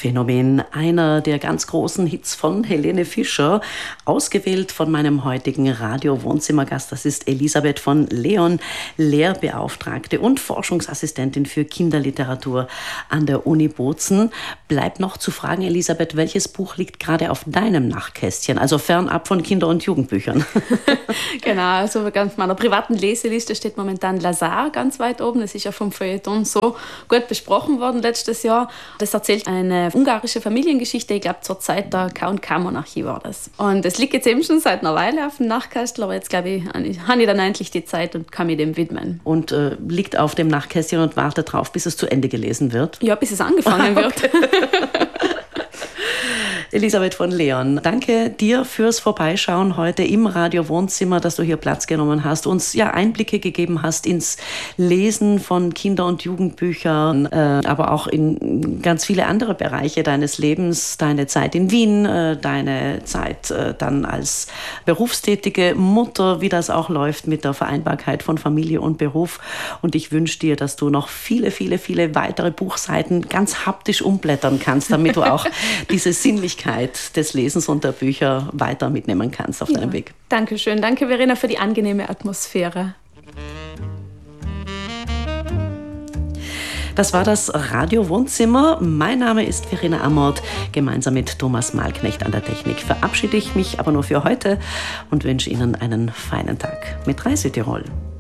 Phänomen, einer der ganz großen Hits von Helene Fischer, ausgewählt von meinem heutigen Radio-Wohnzimmergast. Das ist Elisabeth von Leon, Lehrbeauftragte und Forschungsassistentin für Kinderliteratur an der Uni Bozen. Bleibt noch zu fragen, Elisabeth, welches Buch liegt gerade auf deinem Nachtkästchen, also fernab von Kinder- und Jugendbüchern? Genau, also ganz meiner privaten Leseliste steht momentan Lazar ganz weit oben. Das ist ja vom Feuilleton so gut besprochen worden letztes Jahr. Das erzählt eine ungarische Familiengeschichte, ich glaube zur Zeit der K&K-Monarchie war das. Und es liegt jetzt eben schon seit einer Weile auf dem Nachtkästchen, aber jetzt glaube ich, habe ich dann endlich die Zeit und kann mich dem widmen. Und liegt auf dem Nachtkästchen und wartet darauf, bis es zu Ende gelesen wird? Ja, bis es angefangen wird. Elisabeth von Leon, danke dir fürs Vorbeischauen heute im Radio-Wohnzimmer, dass du hier Platz genommen hast, uns ja Einblicke gegeben hast ins Lesen von Kinder- und Jugendbüchern, aber auch in ganz viele andere Bereiche deines Lebens, deine Zeit in Wien, deine Zeit dann als berufstätige Mutter, wie das auch läuft mit der Vereinbarkeit von Familie und Beruf. Und ich wünsche dir, dass du noch viele, viele, viele weitere Buchseiten ganz haptisch umblättern kannst, damit du auch diese Sinnlichkeit des Lesens und der Bücher weiter mitnehmen kannst auf deinem Weg. Dankeschön. Danke, Verena, für die angenehme Atmosphäre. Das war das Radio-Wohnzimmer. Mein Name ist Verena Amort. Gemeinsam mit Thomas Malknecht an der Technik verabschiede ich mich aber nur für heute und wünsche Ihnen einen feinen Tag mit Reise Tirol.